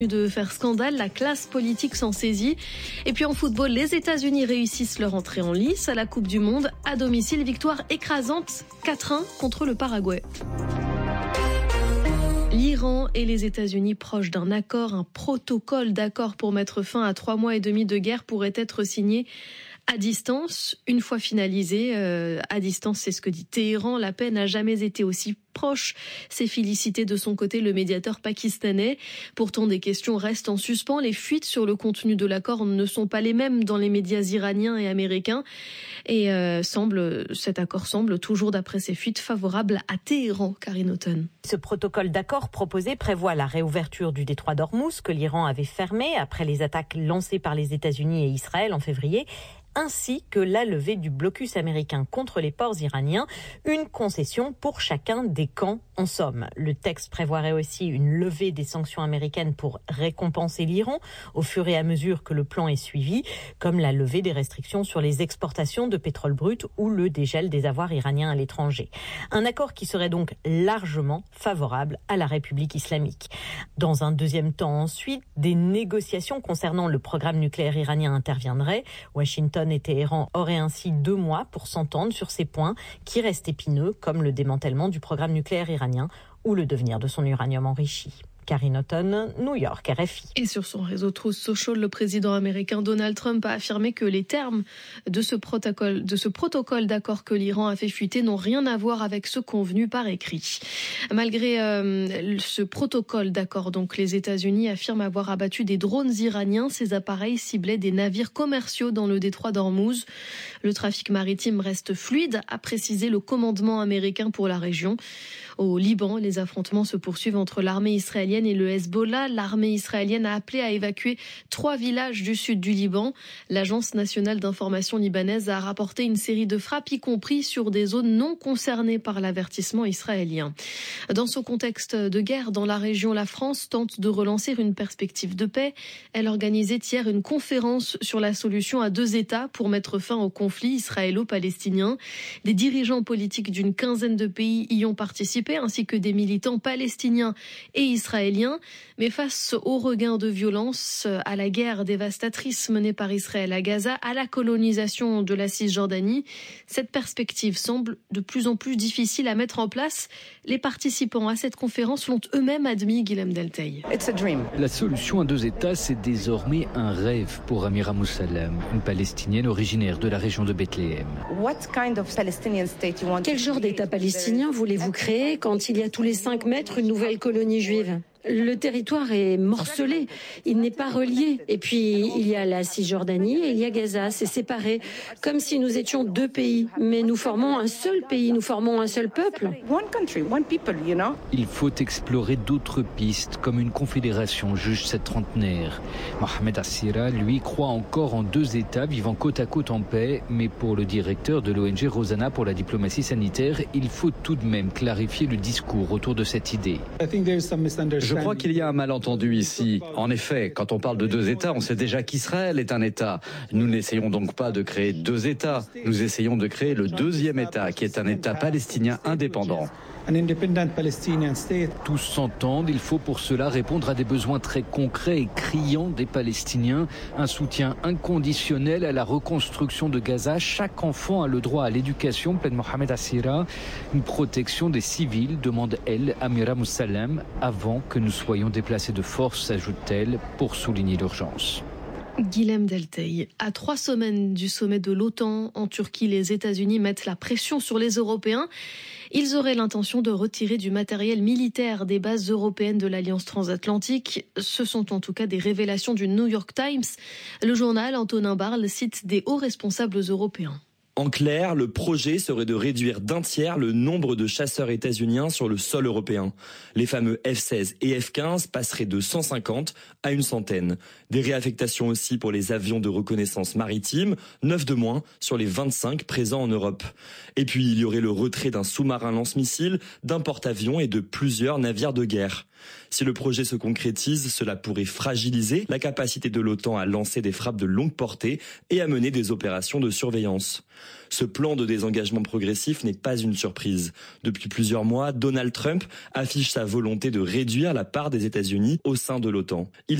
De faire scandale, la classe politique s'en saisit. Et puis en football, les États-Unis réussissent leur entrée en lice à la Coupe du Monde. À domicile, victoire écrasante 4-1 contre le Paraguay. L'Iran et les États-Unis proches d'un accord, un protocole d'accord pour mettre fin à 3 mois et demi de guerre pourrait être signé à distance. Une fois finalisé, à distance, c'est ce que dit Téhéran. La paix n'a jamais été aussi proche, s'est félicité de son côté le médiateur pakistanais. Pourtant, des questions restent en suspens. Les fuites sur le contenu de l'accord ne sont pas les mêmes dans les médias iraniens et américains. Et cet accord semble, toujours d'après ces fuites, favorable à Téhéran, Karine Houghton. Ce protocole d'accord proposé prévoit la réouverture du détroit d'Ormuz que l'Iran avait fermé après les attaques lancées par les États-Unis et Israël en février, ainsi que la levée du blocus américain contre les ports iraniens, une concession pour chacun des camps en somme. Le texte prévoirait aussi une levée des sanctions américaines pour récompenser l'Iran au fur et à mesure que le plan est suivi, comme la levée des restrictions sur les exportations de pétrole brut ou le dégel des avoirs iraniens à l'étranger. Un accord qui serait donc largement favorable à la République islamique. Dans un deuxième temps ensuite, des négociations concernant le programme nucléaire iranien interviendraient. Washington et Téhéran auraient ainsi 2 mois pour s'entendre sur ces points qui restent épineux, comme le démantèlement du programme nucléaire iranien ou le devenir de son uranium enrichi. Karine Houghton, New York, RFI. Et sur son réseau Truth Social, le président américain Donald Trump a affirmé que les termes de ce protocole d'accord que l'Iran a fait fuiter n'ont rien à voir avec ce convenu par écrit. Malgré ce protocole d'accord, donc les États-Unis affirment avoir abattu des drones iraniens. Ces appareils ciblaient des navires commerciaux dans le détroit d'Ormuz. Le trafic maritime reste fluide, a précisé le commandement américain pour la région. Au Liban, les affrontements se poursuivent entre l'armée israélienne et le Hezbollah. L'armée israélienne a appelé à évacuer 3 villages du sud du Liban. L'Agence nationale d'information libanaise a rapporté une série de frappes, y compris sur des zones non concernées par l'avertissement israélien. Dans ce contexte de guerre dans la région, la France tente de relancer une perspective de paix. Elle organisait hier une conférence sur la solution à 2 États pour mettre fin au conflit israélo-palestinien. Des dirigeants politiques d'une quinzaine de pays y ont participé, ainsi que des militants palestiniens et israéliens. Mais face au regain de violence, à la guerre dévastatrice menée par Israël à Gaza, à la colonisation de la Cisjordanie, cette perspective semble de plus en plus difficile à mettre en place. Les participants à cette conférence l'ont eux-mêmes admis, Guilhem Delteil. La solution à 2 États, c'est désormais un rêve pour Amira Moussalem, une Palestinienne originaire de la région de Bethléem. Quel genre d'État palestinien voulez-vous créer quand il y a tous les 5 mètres une nouvelle colonie juive ? Le territoire est morcelé, il n'est pas relié. Et puis, il y a la Cisjordanie et il y a Gaza, c'est séparé, comme si nous étions 2 pays. Mais nous formons un seul pays, nous formons un seul peuple. Il faut explorer d'autres pistes, comme une confédération, juge cette trentenaire. Mohamed Assira, lui, croit encore en 2 États vivant côte à côte en paix. Mais pour le directeur de l'ONG Rosanna pour la diplomatie sanitaire, il faut tout de même clarifier le discours autour de cette idée. Je crois qu'il y a un malentendu ici. En effet, quand on parle de 2 États, on sait déjà qu'Israël est un État. Nous n'essayons donc pas de créer 2 États. Nous essayons de créer le 2e État, qui est un État palestinien indépendant. Tous s'entendent, il faut pour cela répondre à des besoins très concrets et criants des Palestiniens. Un soutien inconditionnel à la reconstruction de Gaza. Chaque enfant a le droit à l'éducation, plaide Mohamed Assira. Une protection des civils, demande elle, Amira Moussalem, avant que nous soyons déplacés de force, ajoute-t-elle, pour souligner l'urgence. Guilhem Delteil. À 3 semaines du sommet de l'OTAN en Turquie, les États-Unis mettent la pression sur les Européens. Ils auraient l'intention de retirer du matériel militaire des bases européennes de l'Alliance transatlantique. Ce sont en tout cas des révélations du New York Times. Le journal Antonin Barle cite des hauts responsables européens. En clair, le projet serait de réduire d'1 tiers le nombre de chasseurs états-uniens sur le sol européen. Les fameux F-16 et F-15 passeraient de 150 à une centaine. Des réaffectations aussi pour les avions de reconnaissance maritime, 9 de moins sur les 25 présents en Europe. Et puis il y aurait le retrait d'un sous-marin lance-missiles, d'un porte-avions et de plusieurs navires de guerre. Si le projet se concrétise, cela pourrait fragiliser la capacité de l'OTAN à lancer des frappes de longue portée et à mener des opérations de surveillance. Ce plan de désengagement progressif n'est pas une surprise. Depuis plusieurs mois, Donald Trump affiche sa volonté de réduire la part des États-Unis au sein de l'OTAN.